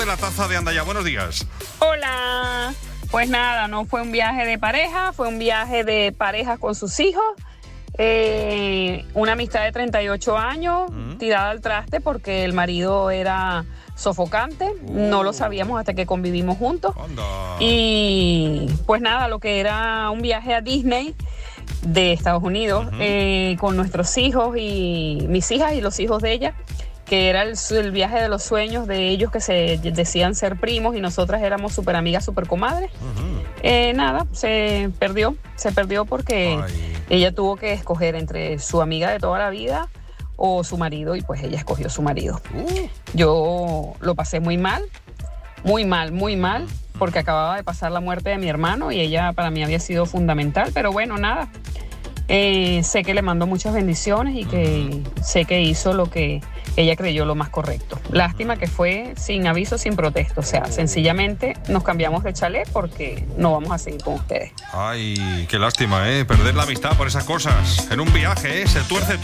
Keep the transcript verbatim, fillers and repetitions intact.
De la taza de Anda Ya, buenos días. Hola. Pues nada, no fue un viaje de pareja, fue un viaje de parejas con sus hijos. Eh, una amistad de treinta y ocho años, uh-huh. tirada al traste porque el marido era sofocante. Uh. No lo sabíamos hasta que convivimos juntos. Anda. Y pues nada, lo que era un viaje a Disney de Estados Unidos, uh-huh. eh, con nuestros hijos y mis hijas y los hijos de ella, que era el, el viaje de los sueños de ellos, que se decían ser primos y nosotras éramos súper amigas, súper comadres. Uh-huh. Eh, nada, se perdió, se perdió porque Ay. ella tuvo que escoger entre su amiga de toda la vida o su marido, y pues ella escogió su marido. Uh. Yo lo pasé muy mal, muy mal, muy mal, porque acababa de pasar la muerte de mi hermano y ella para mí había sido fundamental, pero bueno, nada. Eh, sé que le mandó muchas bendiciones y que uh-huh. sé que hizo lo que ella creyó lo más correcto. Lástima que fue sin aviso, sin protesto. O sea, sencillamente nos cambiamos de chalet porque no vamos a seguir con ustedes. Ay, qué lástima, ¿eh? Perder la amistad por esas cosas. En un viaje, ¿eh? Se tuerce todo.